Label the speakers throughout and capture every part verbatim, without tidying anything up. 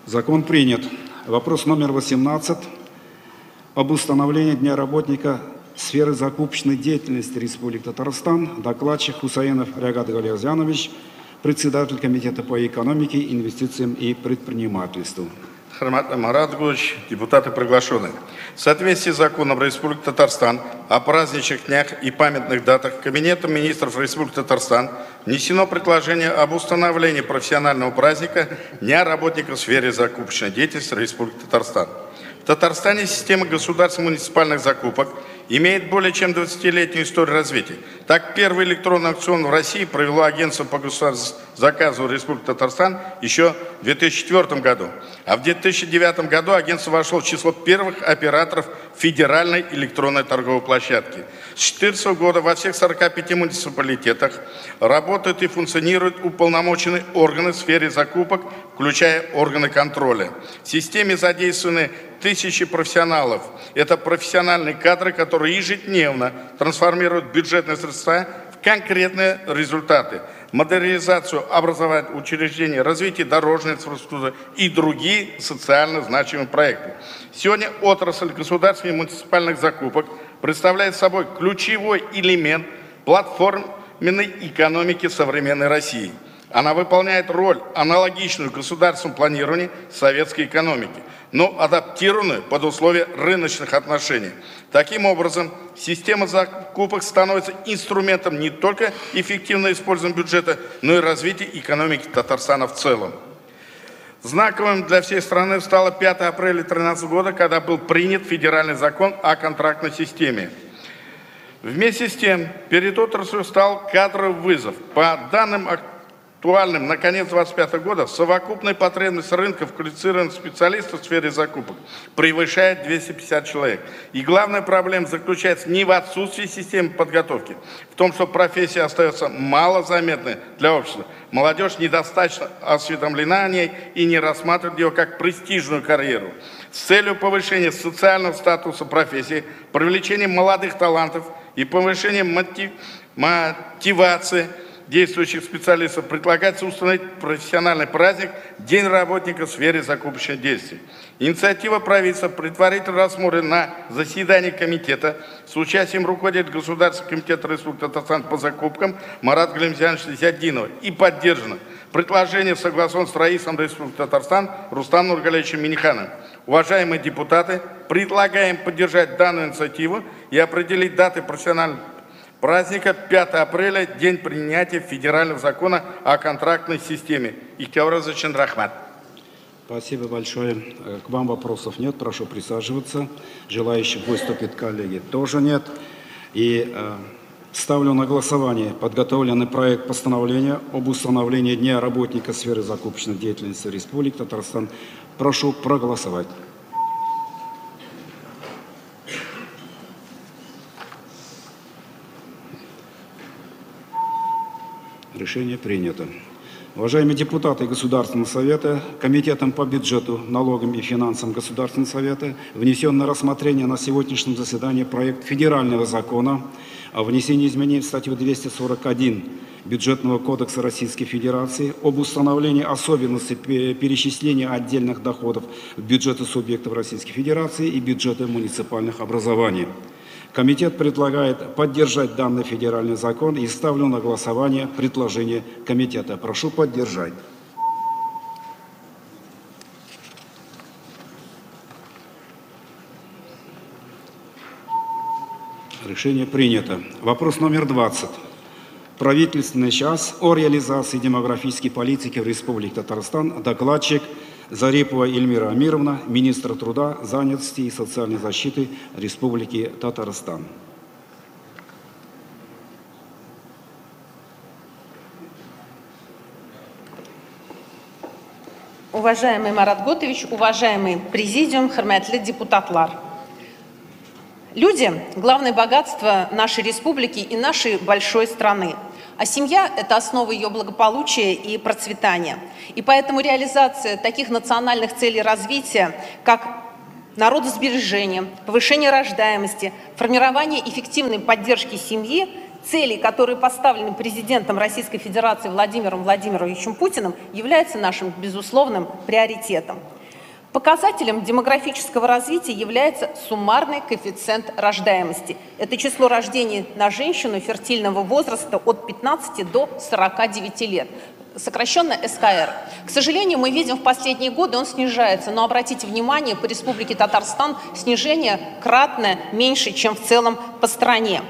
Speaker 1: Закон принят. Вопрос номер восемнадцать. Об установлении Дня работника сферы закупочной деятельности Республики Татарстан. Докладчик Хусаинов Рягат Галиязянович, председатель Комитета по экономике, инвестициям и предпринимательству.
Speaker 2: Хурматли Марат Гулович, депутаты приглашенные. В соответствии с законом Республики Татарстан о праздничных днях и памятных датах Кабинетом министров Республики Татарстан внесено предложение об установлении профессионального праздника Дня работника в сфере закупочной деятельности Республики Татарстан. В Татарстане система государственных муниципальных закупок имеет более чем двадцатилетнюю историю развития. Так, первый электронный аукцион в России провело агентство по государственному заказу Республики Татарстан еще в две тысячи четвёртом году. А в две тысячи девятом году агентство вошло в число первых операторов федеральной электронной торговой площадки. С две тысячи четырнадцатого года во всех сорока пяти муниципалитетах работают и функционируют уполномоченные органы в сфере закупок, включая органы контроля. В системе задействованы тысячи профессионалов. Это профессиональные кадры, которые ежедневно трансформируют бюджетные средства в конкретные результаты. Модернизацию образовательных учреждений, развитие дорожной инфраструктуры и другие социально значимые проекты. Сегодня отрасль государственных и муниципальных закупок представляет собой ключевой элемент платформенной экономики современной России. Она выполняет роль, аналогичную государственному планированию советской экономики, но адаптированную под условия рыночных отношений. Таким образом, система закупок становится инструментом не только эффективного использования бюджета, но и развития экономики Татарстана в целом. Знаковым для всей страны стало пятое апреля две тысячи тринадцатого года, когда был принят федеральный закон о контрактной системе. Вместе с тем, перед отраслью стал кадровый вызов. По данным актуальным на конец две тысячи двадцать пятого года, совокупная потребность рынка в квалифицированных специалистов в сфере закупок превышает двести пятьдесят человек. И главная проблема заключается не в отсутствии системы подготовки, в том, что профессия остается малозаметной для общества. Молодежь недостаточно осведомлена о ней и не рассматривает ее как престижную карьеру. С целью повышения социального статуса профессии, привлечения молодых талантов и повышения мотив... мотивации действующих специалистов предлагается установить профессиональный праздник День работника в сфере закупочной деятельности. Инициатива правительства предварительно рассмотрена на заседании комитета с участием руководителя Государственного комитета Республики Татарстан по закупкам Марата Галиязяновича Зиятдинова и поддержана. Предложение согласовано с Раисом Республики Татарстан Рустамом Нургалиевичем Миннихановым. Уважаемые депутаты, предлагаем поддержать данную инициативу и определить даты профессионального праздника пятое апреля, день принятия федерального закона о контрактной системе. Ихтиаразович Рахмат.
Speaker 1: Спасибо большое. К вам вопросов нет. Прошу присаживаться. Желающих выступить коллеги тоже нет. И э, ставлю на голосование подготовленный проект постановления об установлении Дня работника сферы закупочной деятельности Республики Татарстан. Прошу проголосовать. Решение принято. Уважаемые депутаты Государственного совета, Комитетом по бюджету, налогам и финансам Государственного совета внесен на рассмотрение на сегодняшнем заседании проект федерального закона о внесении изменений в статью двести сорок один Бюджетного кодекса Российской Федерации об установлении особенностей перечисления отдельных доходов в бюджеты субъектов Российской Федерации и бюджеты муниципальных образований. Комитет предлагает поддержать данный федеральный закон и ставлю на голосование предложение комитета. Прошу поддержать. Решение принято. Вопрос номер двадцать. Правительственный час о реализации демографической политики в Республике Татарстан. Докладчик Зарипова Эльмира Амировна, министр труда, занятости и социальной защиты Республики Татарстан.
Speaker 3: Уважаемый Марат Готович, уважаемый президиум, хурматлы депутатлар. Люди – главное богатство нашей республики и нашей большой страны. А семья – это основа ее благополучия и процветания. И поэтому реализация таких национальных целей развития, как народосбережение, повышение рождаемости, формирование эффективной поддержки семьи, цели, которые поставлены президентом Российской Федерации Владимиром Владимировичем Путиным, являются нашим безусловным приоритетом. Показателем демографического развития является суммарный коэффициент рождаемости. Это число рождений на женщину фертильного возраста от пятнадцати до сорока девяти лет. Сокращенно эс ка эр. К сожалению, мы видим в последние годы он снижается, но обратите внимание, по Республике Татарстан снижение кратно меньше, чем в целом по стране.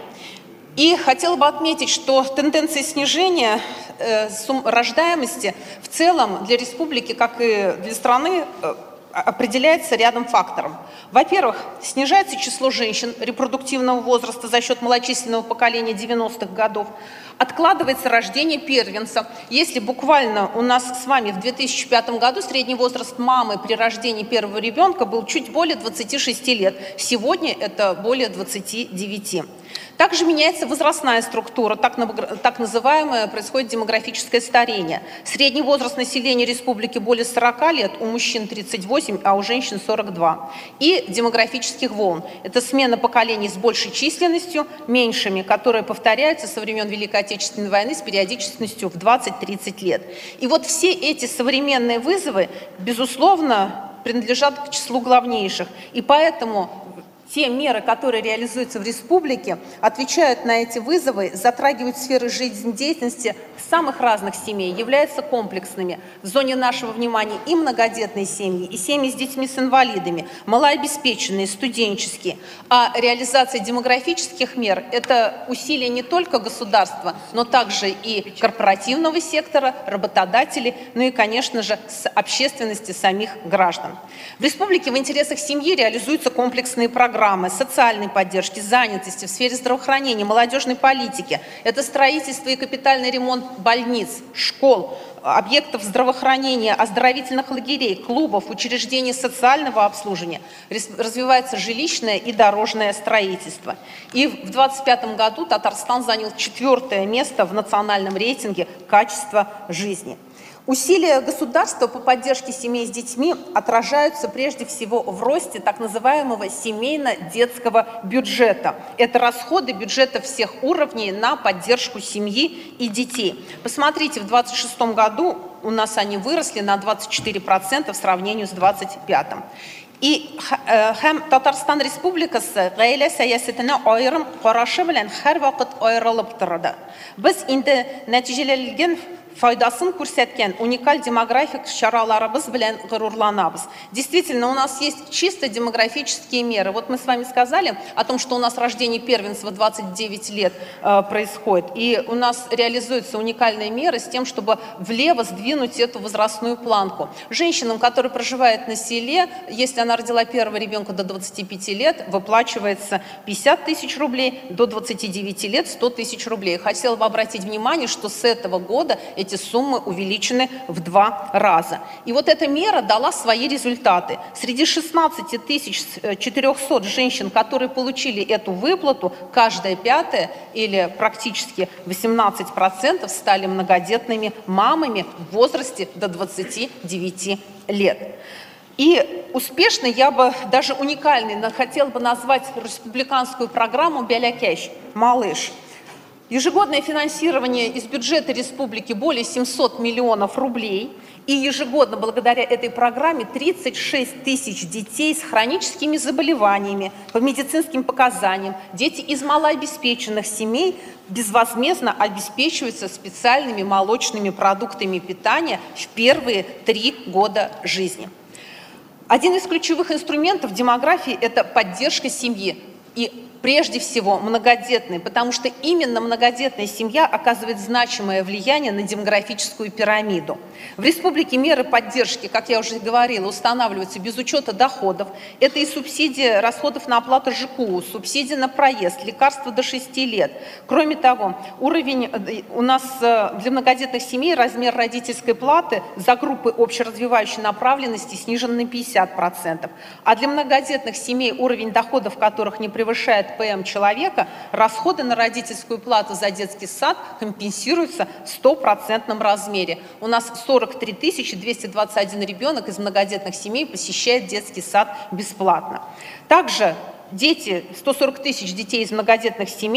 Speaker 3: И хотела бы отметить, что тенденция снижения э, рождаемости в целом для республики, как и для страны, э, определяется рядом факторов. Во-первых, снижается число женщин репродуктивного возраста за счет малочисленного поколения девяностых годов, откладывается рождение первенца. Если буквально у нас с вами в две тысячи пятом году средний возраст мамы при рождении первого ребенка был чуть более двадцати шести лет, сегодня это более двадцати девяти. Также меняется возрастная структура, так, так называемое происходит демографическое старение. Средний возраст населения республики более сорока лет, у мужчин тридцать восемь, а у женщин сорок два. И демографических волн. Это смена поколений с большей численностью, меньшими, которые повторяются со времен Великой Отечественной войны с периодичностью в двадцать-тридцать лет. И вот все эти современные вызовы, безусловно, принадлежат к числу главнейших. И поэтому те меры, которые реализуются в республике, отвечают на эти вызовы, затрагивают сферы жизнедеятельности самых разных семей, являются комплексными. В зоне нашего внимания и многодетные семьи, и семьи с детьми с инвалидами, малообеспеченные, студенческие. А реализация демографических мер – это усилия не только государства, но также и корпоративного сектора, работодателей, ну и, конечно же, с общественности самих граждан. В республике в интересах семьи реализуются комплексные программы социальной поддержки, занятости в сфере здравоохранения, молодежной политики. Это строительство и капитальный ремонт больниц, школ, объектов здравоохранения, оздоровительных лагерей, клубов, учреждений социального обслуживания. Развивается жилищное и дорожное строительство. И в две тысячи двадцать пятом году Татарстан занял четвертое место в национальном рейтинге качества жизни. Усилия государства по поддержке семей с детьми отражаются прежде всего в росте так называемого семейно-детского бюджета. Это расходы бюджета всех уровней на поддержку семьи и детей. Посмотрите, в две тысячи двадцать шестом году у нас они выросли на двадцать четыре процента в сравнении с две тысячи двадцать пятым. И һәм Татарстан Республикасы гаилә сәясәтенә аерым карашы белән һәрвакыт аерылып торды. Без инде нәтиҗәләргә файдасын күрсәткән уникаль демографик чараларыбыз белән горурланабыз. Действительно, у нас есть чисто демографические меры. Вот мы с вами сказали о том, что у нас рождение первенства двадцать девять лет э, происходит. И у нас реализуются уникальные меры с тем, чтобы влево сдвинуть эту возрастную планку. Женщинам, которые проживают на селе, если она родила первого ребенка до двадцати пяти лет, выплачивается пятьдесят тысяч рублей, до двадцати девяти лет сто тысяч рублей. Хотела бы обратить внимание, что с этого года эти суммы увеличены в два раза. И вот эта мера дала свои результаты. Среди шестнадцати тысяч четырёхсот женщин, которые получили эту выплату, каждая пятая или практически восемнадцать процентов стали многодетными мамами в возрасте до двадцати девяти лет. И успешно, я бы даже уникальной хотела бы назвать республиканскую программу «Бялякящ» «Малыш». Ежегодное финансирование из бюджета республики более семисот миллионов рублей. И ежегодно благодаря этой программе тридцать шесть тысяч детей с хроническими заболеваниями, по медицинским показаниям, дети из малообеспеченных семей безвозмездно обеспечиваются специальными молочными продуктами питания в первые три года жизни. Один из ключевых инструментов демографии – это поддержка семьи. И прежде всего многодетной, потому что именно многодетная семья оказывает значимое влияние на демографическую пирамиду. В республике меры поддержки, как я уже говорила, устанавливаются без учета доходов. Это и субсидии расходов на оплату жэ ка у, субсидии на проезд, лекарства до шести лет. Кроме того, уровень у нас для многодетных семей размер родительской платы за группы общеразвивающей направленности снижен на пятьдесят процентов. А для многодетных семей уровень доходов, которых не превышает пэ эм человека, расходы на родительскую плату за детский сад компенсируются в стопроцентном размере. У нас сорок три тысячи двести двадцать один ребенок из многодетных семей посещает детский сад бесплатно. Также дети, сто сорок тысяч детей из многодетных семей